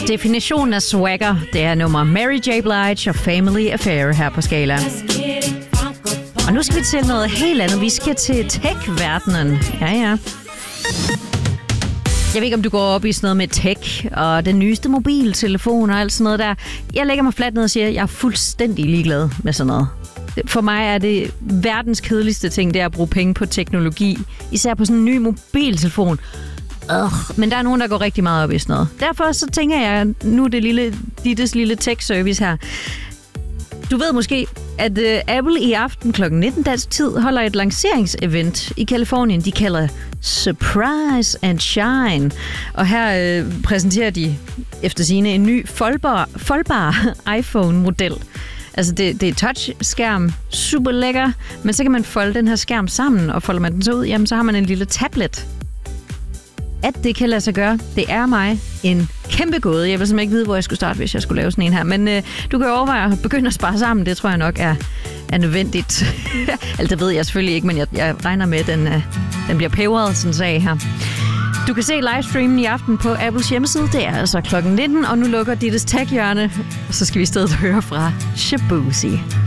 definition af swagger, det er nummer Mary J. Blige og Family Affair her på Skala. Og nu skal vi til noget helt andet. Vi skal til tech-verdenen. Ja. Jeg ved ikke, om du går op i sådan noget med tech og den nyeste mobiltelefon og alt sådan noget der. Jeg lægger mig fladt ned og siger, at jeg er fuldstændig ligeglad med sådan noget. For mig er det verdens kedeligste ting, det er at bruge penge på teknologi. Især på sådan en ny mobiltelefon. Men der er nogen, der går rigtig meget op i sådan noget. Derfor så tænker jeg, nu det Dittes lille tech-service her. Du ved måske, at Apple i aften kl. 19 dansk tid holder et lanceringsevent i Californien. De kalder Surprise and Shine. Og her præsenterer de efter sigende en ny foldbar iPhone-model. Altså det er touchskærm, super lækker, men så kan man folde den her skærm sammen, og folder man den så ud, jamen så har man en lille tablet. At det kan lade sig gøre, det er mig en kæmpe gåde. Jeg vil simpelthen ikke vide, hvor jeg skulle starte, hvis jeg skulle lave sådan en her. Men du kan overveje at begynde at spare sammen. Det tror jeg nok er nødvendigt. Altså, det ved jeg selvfølgelig ikke, men jeg regner med, at den bliver peberet, sådan en sag her. Du kan se livestreamen i aften på Apples hjemmeside. Det er altså kl. 19, og nu lukker Dittes tech-hjørne. Og så skal vi i stedet høre fra Shaboozey.